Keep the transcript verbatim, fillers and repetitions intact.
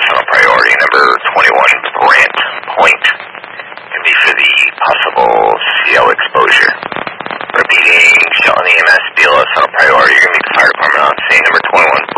Tunnel Priority number twenty-one, Brant Point. Can be for the possible C L exposure. Repeating, Shelton E M S, B L S Tunnel Priority. You're going to meet the fire department on scene number twenty-one,